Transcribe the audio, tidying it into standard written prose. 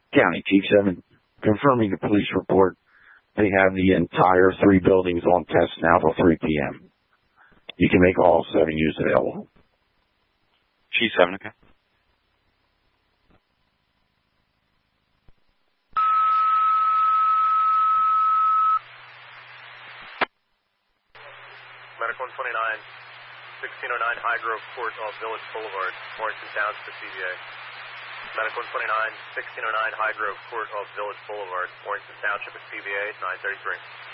County Chief 7, confirming the police report. They have the entire 3 buildings on test now till 3 p.m. You can make all 7 use available. Chief 7, okay. Medic 129, 1609 High Grove Court off Village Boulevard, Morrison Township, CVA. Medic 129, 1609 High Grove Court off Village Boulevard, Morrison Township at CVA, 933.